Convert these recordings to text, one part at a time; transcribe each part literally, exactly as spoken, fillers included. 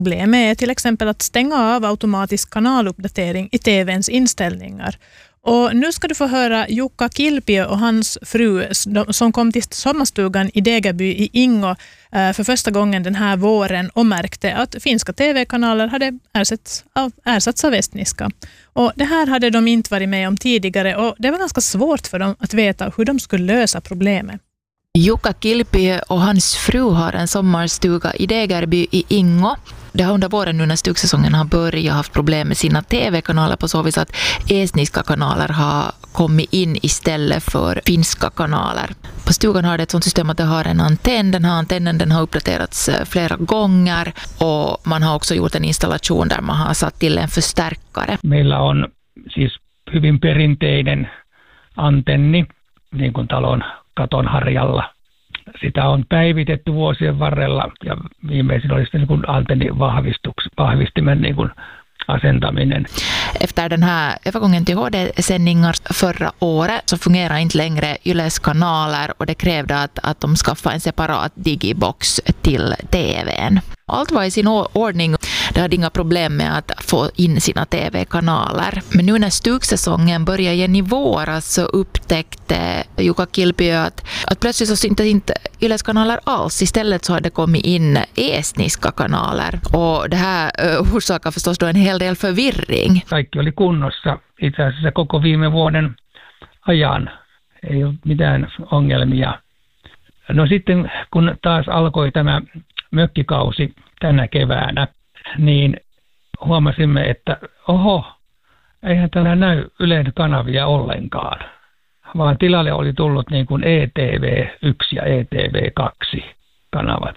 Problemet är till exempel att stänga av automatisk kanaluppdatering i T V:ns inställningar. Och nu ska du få höra Jukka Kilpiö och hans fru som kom till sommarstugan i Degerby i Ingo för första gången den här våren och märkte att finska tv-kanaler hade ersatts av, ersatts av estniska. Och det här hade de inte varit med om tidigare och det var ganska svårt för dem att veta hur de skulle lösa problemet. Jukka Kilpiö och hans fru har en sommarstuga i Degerby i Ingo. Det har under våren nu när stugsäsongen har börjat haft problem med sina tv-kanaler på så vis att estniska kanaler har kommit in istället för finska kanaler. På stugan har det ett sånt system att det har en antenn. Den här antennen den har uppdaterats flera gånger och man har också gjort en installation där man har satt till en förstärkare. Meillä on siis hyvin perinteinen antenni niin kuin talon katon harjalla. Sitä on päivitetty vuosien varrella ja viimeisin oli sitten niin kuin antennin vahvistimen niin kuin asentaminen. Efter den här övergången till H D-sändningar förra året så fungerar inte längre Yles kanaler och det krävde att, att de skaffade en separat digibox till T V:n. Allt var i sin ordning. Det hade inga problem med att få in sina tv-kanaler. Men nu när stugsäsongen började igen i våras så upptäckte Jukka Kilpiö att, att plötsligt så syntes inte Yles kanaler alls. Istället så hade det kommit in estniska kanaler. Och det här uh, orsakar förstås då en hel del förvirring. Kaikki oli kunnossa itse asiassa koko viime vuoden ajan. Ei ole mitään ongelmia. No sitten kun taas alkoi tämä mökkikausi tänä keväänä, niin huomasimme, että oho, eihän täällä näy Ylen kanavia ollenkaan, vaan tilalle oli tullut niin kuin E T V yksi ja E T V kaksi kanavat,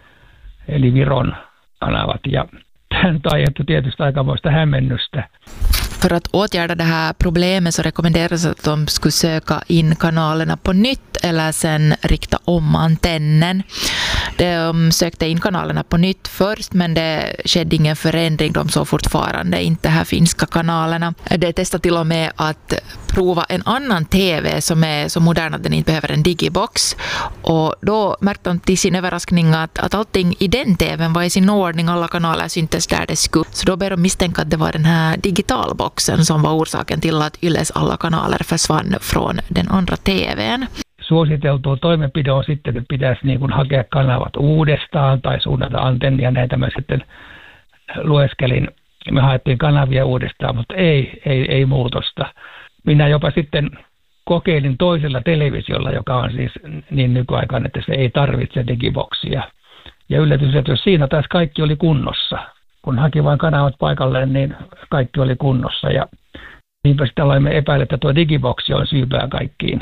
eli Viron kanavat, ja tämä nyt aiheutti tietysti aikamoista hämmennystä. För att åtgärda det här problemet så rekommenderas att de skulle söka in kanalerna på nytt eller sen rikta om antennen. De sökte in kanalerna på nytt först men det skedde ingen förändring. De såg fortfarande inte här finska kanalerna. Det testade till och med att prova en annan T V som är så modern att den inte behöver en digibox. Och då märkte de till sin överraskning att, att allting i den T V:n var i sin ordning. Alla kanaler syntes där det skulle. Så då började de misstänka att det var den här digitalboxen som var orsaken till att Yles alla kanaler försvann från den andra T V:n. Suositeltua toimenpide on sitten, että pitäisi niin kuin hakea kanavat uudestaan tai suunnata antennia. Näitä mä sitten lueskelin. Me haettiin kanavia uudestaan, mutta ei, ei, ei muutosta. Minä jopa sitten kokeilin toisella televisiolla, joka on siis niin nykyaikainen, että se ei tarvitse digiboksia. Ja yllätys, että jos siinä taas kaikki oli kunnossa. Kun haki vain kanavat paikalleen, niin kaikki oli kunnossa. Ja niinpä sitten aloimme epäillä, että tuo digiboksi on syypää kaikkiin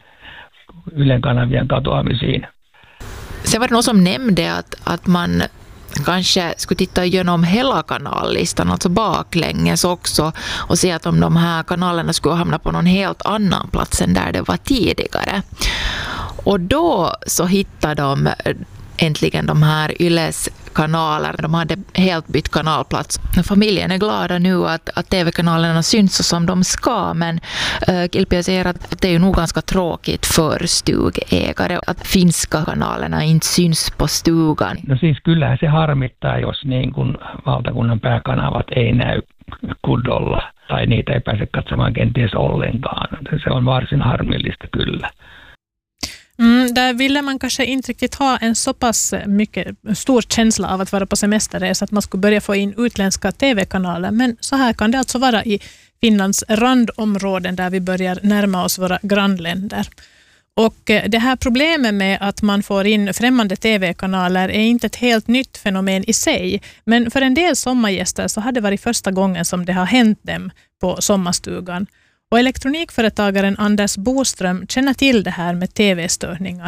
Ylen kanavien katoamisiin. Se var någon som nämnde att, att man kanske skulle titta igenom hela kanallistan, alltså baklänges också, och se att om de här kanalerna skulle hamna på någon helt annan plats än där det var tidigare. Och då så hittade de äntligen de här Yles kanaler. De hade helt bytt kanalplats. Familjen är glada nu att, att tv-kanalerna syns så som de ska, men äh, Kilpiö säger att, att det är ju nog ganska tråkigt för stugägare att finska kanalerna inte syns på stugan. No siis kyllähän se harmittaa, jos niin kuin valtakunnan pääkanavat ei näy kunnolla tai niitä ei pääse katsomaan kenties ollenkaan. Se on varsin harmillista kyllä. Mm, där ville man kanske inte riktigt ha en så pass mycket stor känsla av att vara på semesterresa att man skulle börja få in utländska tv-kanaler. Men så här kan det alltså vara i Finlands randområden där vi börjar närma oss våra grannländer. Och det här problemet med att man får in främmande tv-kanaler är inte ett helt nytt fenomen i sig. Men för en del sommargäster så har det varit första gången som det har hänt dem på sommarstugan. Och elektronikföretagaren Anders Boström känner till det här med tv-störningar.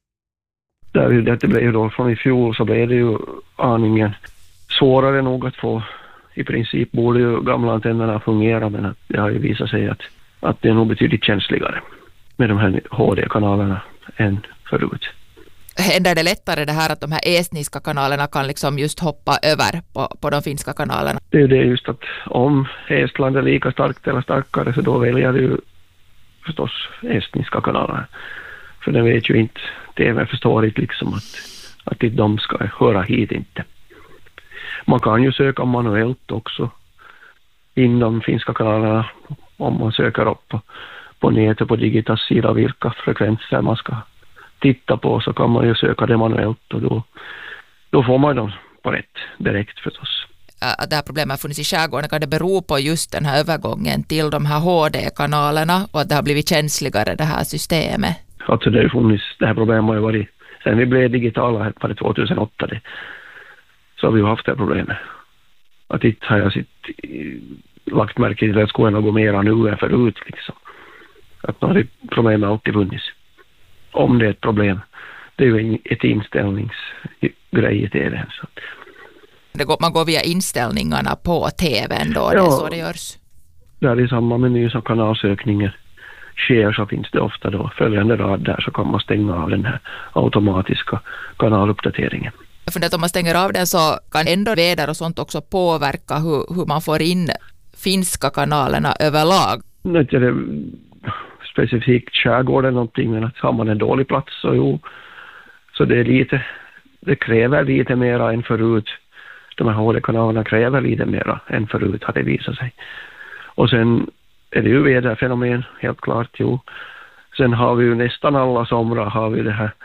Det, det blev ju då från i fjol så blev det ju aningen svårare nog att få, i princip borde ju gamla antennerna fungera, men det har ju visat sig att, att det är nog betydligt känsligare med de här H D-kanalerna än förut. Händer det lättare det här att de här estniska kanalerna kan liksom just hoppa över på, på de finska kanalerna? Det är ju det just att om Estland är lika starkt eller starkare så då väljer du förstås estniska kanaler. För den vet ju inte, T V förstår inte liksom att, att de ska höra hit inte. Man kan ju söka manuellt också inom finska kanalerna om man söker upp på, på nätet på Digitas sida vilka frekvenser man ska titta på, så kan man ju söka det manuellt och då, då får man dem på rätt direkt förstås. Att det här problemet har funnits i skärgården, kan det bero på just den här övergången till de här H D-kanalerna och att det har blivit känsligare det här systemet? Alltså det har funnits, det här problemet har ju varit, sen vi blev digitala här på tjugohundraåtta det, så har vi ju haft det här problemet. Att inte har jag sitt, lagt märke till att skolan går mer nu än förut liksom. Att några problem har alltid funnits. Om det är ett problem. Det är ju ett inställningsgrej i tvn. Så. Det går, man går via inställningarna på tvn då, det ja, är så det görs? Det är i samma meny som kanalsökningen sker, så finns det ofta då följande rad där, så kan man stänga av den här automatiska kanaluppdateringen. Jag funderar att om man stänger av den så kan ändå väder och sånt också påverka hur, hur man får in finska kanalerna överlag. Inte det specifikt skärgården någonting, men att har man en dålig plats så jo, så det är lite, det kräver lite mera än förut. De här H D-kanalerna kräver lite mera än förut, har det visat sig. Och sen är det ju väderfenomen, helt klart, jo. Sen har vi ju nästan alla somrar har vi det här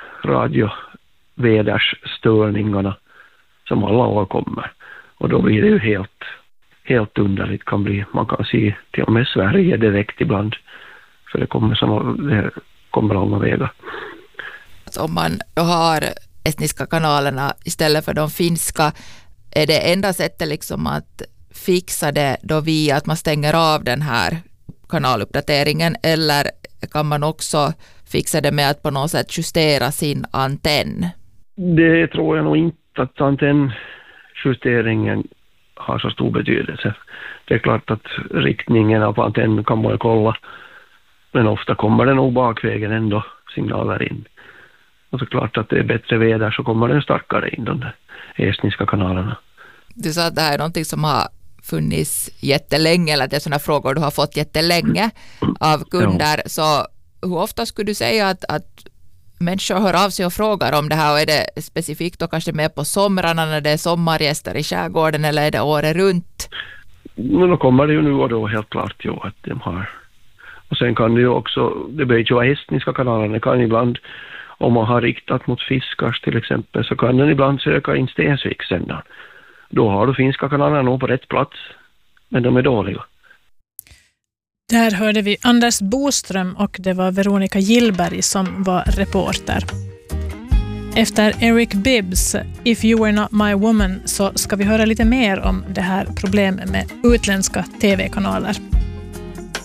radiovädersstörningarna som alla år kommer. Och då blir det ju helt, helt underligt kan bli. Man kan se till och med Sverige direkt ibland. För det kommer, som, det kommer långa vägar. Alltså om man har estniska kanalerna istället för de finska, är det enda sättet liksom att fixa det då via att man stänger av den här kanaluppdateringen, eller kan man också fixa det med att på något sätt justera sin antenn? Det tror jag nog inte att antennjusteringen har så stor betydelse. Det är klart att riktningen av antennen kan man kolla, men ofta kommer den nog bakvägen ändå signaler in. Och så klart att det är bättre väder så kommer den starkare in, de estniska kanalerna. Du sa att det här är någonting som har funnits jättelänge, eller att det är sådana frågor du har fått jättelänge av kunder. Ja. Så hur ofta skulle du säga att, att människor hör av sig och frågar om det här, och är det specifikt då kanske mer på somrarna när det är sommargäster i skärgården, eller är det året runt? Men då kommer det ju nu och då helt klart ju att de har. Och sen kan det ju också, det behöver ju vara estniska kanalerna, det kan ibland, om man har riktat mot fiskars till exempel, så kan den ibland söka in Stensvikssändaren. Då har du finska kanalerna nog på rätt plats, men de är dåliga. Där hörde vi Anders Boström och det var Veronica Gillberg som var reporter. Efter Eric Bibbs If You Were Not My Woman så ska vi höra lite mer om det här problemet med utländska tv-kanaler.